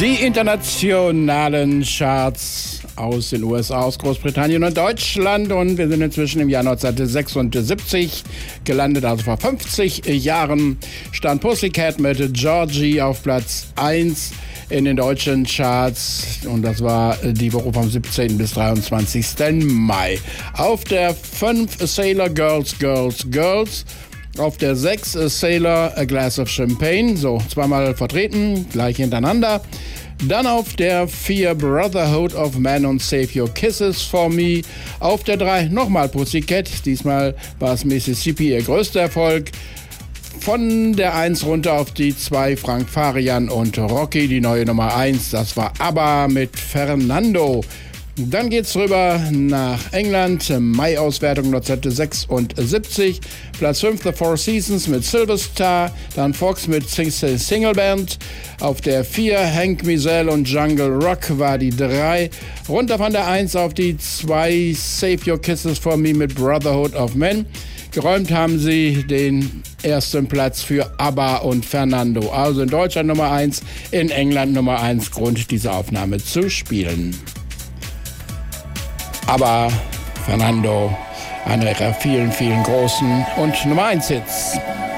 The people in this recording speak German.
Die internationalen Charts aus den USA, aus Großbritannien und Deutschland. Und wir sind inzwischen im Jahr 1976 gelandet, also vor 50 Jahren stand Pussycat mit Georgie auf Platz 1 in den deutschen Charts. Und das war die Woche vom 17. bis 23. Mai. Auf der 5 Sailor Girls, Girls, Girls. Auf der 6 Sailor A Glass of Champagne, so zweimal vertreten, gleich hintereinander. Dann auf der 4 Brotherhood of Man und Save Your Kisses for Me. Auf der 3 nochmal Pussycat, diesmal war es Mississippi ihr größter Erfolg. Von der 1 runter auf die 2 Frank Farian und Rocky, die neue Nummer 1, das war ABBA mit Fernando. Dann geht's rüber nach England, Mai-Auswertung 1976, Platz 5 The Four Seasons mit Silver Star, dann Fox mit Single Band, auf der 4 Hank Mizel und Jungle Rock war die 3, runter von der 1 auf die 2 Save Your Kisses for Me mit Brotherhood of Men. Geräumt haben sie den ersten Platz für ABBA und Fernando, also in Deutschland Nummer 1, in England Nummer 1, Grund dieser Aufnahme zu spielen. Aber Fernando, einer ihrer vielen, vielen großen und Nummer 1 Hits.